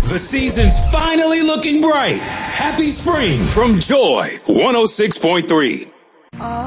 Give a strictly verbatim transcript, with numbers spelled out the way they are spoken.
The season's finally looking bright. Happy spring from Joy one oh six point three.